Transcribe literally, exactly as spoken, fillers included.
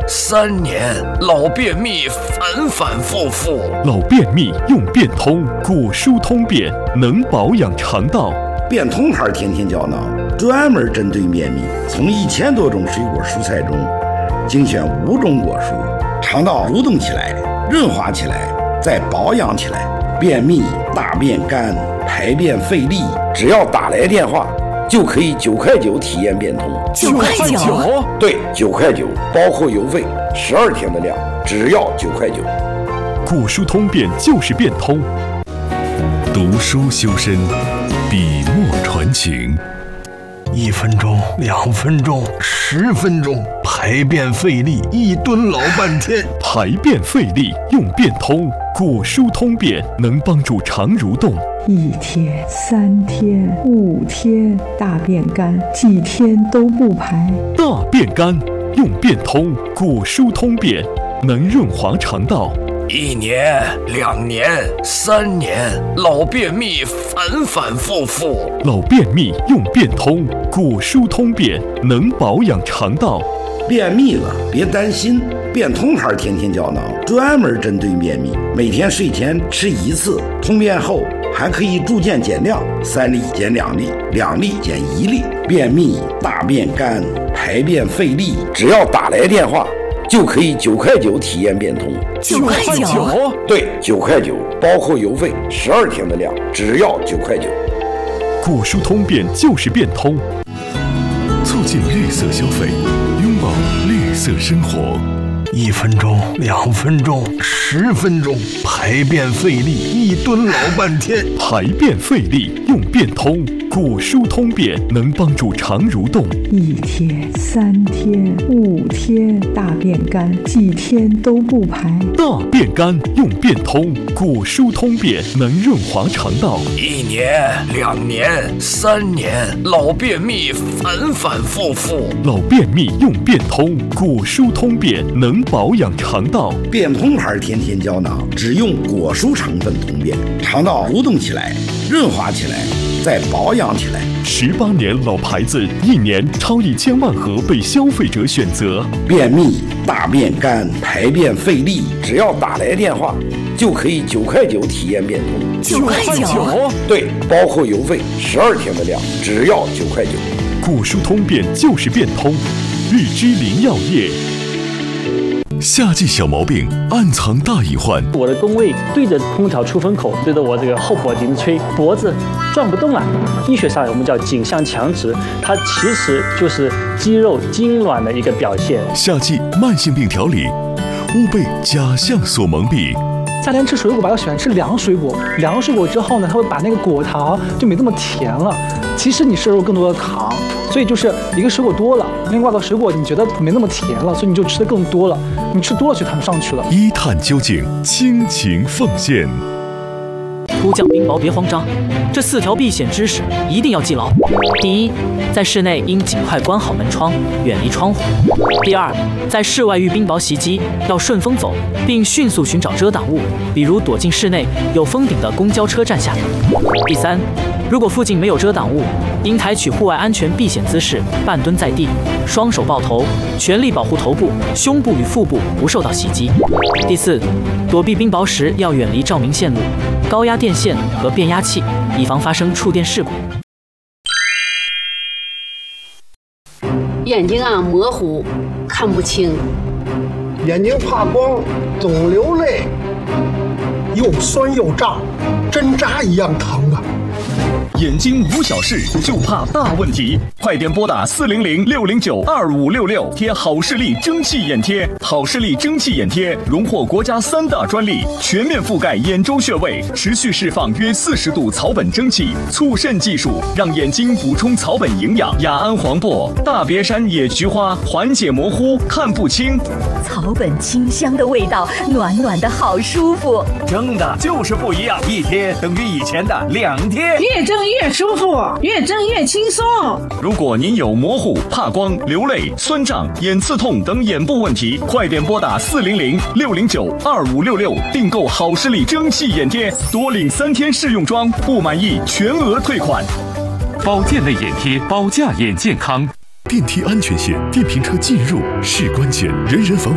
三年，老便秘反反复复。 老便秘用便通，果蔬通便，能保养肠道。 便通牌天天胶囊专门针对便秘，从一千多种水果蔬菜中精选五种果蔬，肠道蠕动起来，润滑起来，再保养起来。便秘、大便干、排便费力，只要打来电话，就可以九块九体验便通。 九块九？ 对，九块九，包括邮费，十二天的量，只要九块九。 果蔬通便就是便通。 读书修身，笔墨传情。 一分钟，两分钟，十分钟，排便费力，一蹲老半天。 排便费力用便通，果蔬通便能帮助肠蠕动。 一天、三天、五天，大便干，几天都不排。 大便干用便通，果蔬通便能润滑肠道。 一年、两年、三年，老便秘反反复复。 老便秘用便通，果蔬通便能保养肠道。 便秘了别担心，便通牌天天胶囊专门针对便秘，每天睡前吃一次，通便后还可以逐渐减量，三粒减两粒，两粒减一粒。便秘、大便干、排便费力，只要打来电话，就可以九块九体验便通。 九块九？ 对，九块九，包括邮费，十二天的量，只要九块九。 果蔬通便就是便通， 促进绿色消费，拥抱绿色生活。 一分钟，两分钟，十分钟，排便费力，一蹲老半天。 排便费力用便通，果蔬通便能帮助肠蠕动。 一天、三天、五天，大便干，几天都不排。 大便干用便通，果蔬通便能润滑肠道。 一年、两年、三年，老便秘反反复复。 老便秘用便通，果蔬通便能保养肠道。 便通牌天天胶囊只用果蔬成分通便，肠道蠕动起来，润滑起来，再保养起来。 十八年老牌子，一年超一千万盒被消费者选择。 便秘、大便干、排便费力，只要打来电话，就可以九块九体验便通。 九块九？ 对，包括邮费，十二天的量，只要九块九。 果蔬通便就是便通，日之林药业。 夏季小毛病暗藏大隐患。 我的工位对着空调出风口，对着我这个后脖颈吹，脖子转不动了。医学上我们叫颈项强直，它其实就是肌肉痉挛的一个表现。 夏季慢性病调理，勿被假象所蒙蔽。 夏天吃水果吧，要喜欢吃凉水果。凉水果之后呢，它会把那个果糖就没那么甜了。其实你摄入更多的糖，所以就是一个水果多了，另外的水果你觉得没那么甜了，所以你就吃的更多了。你吃多了血糖上去了。 一探究竟，倾情奉献。 突降冰雹别慌张，这四条避险知识一定要记牢。第一，在室内应尽快关好门窗，远离窗户。第二，在室外遇冰雹袭击，要顺风走，并迅速寻找遮挡物，比如躲进室内有封顶的公交车站下。第三，如果附近没有遮挡物，应采取户外安全避险姿势，半蹲在地，双手抱头，全力保护头部、胸部与腹部不受到袭击。第四，躲避冰雹时要远离照明线路、高压电线和变压器，以防发生触电事故。 眼睛啊模糊，看不清， 眼睛怕光，总流泪，又酸又胀，针扎一样疼啊！ 眼睛无小事，就怕大问题。快点拨打四零零六零九二五六六，贴好视力蒸汽眼贴。好视力蒸汽眼贴荣获国家三大专利，全面覆盖眼周穴位，持续释放约四十度草本蒸汽，促渗技术让眼睛补充草本营养。雅安黄柏、大别山野菊花缓解模糊，看不清。 草本清香的味道，暖暖的好舒服。 蒸的就是不一样，一贴等于以前的两贴， 越蒸越舒服，越蒸越轻松。 如果您有模糊、怕光、流泪、酸胀、眼刺痛等眼部问题，快点拨打四零零六零九二五六六订购好视力蒸汽眼贴，多领三天试用装，不满意全额退款。 保健类眼贴，保驾眼健康。 电梯安全线，电瓶车进入是关键，人人防。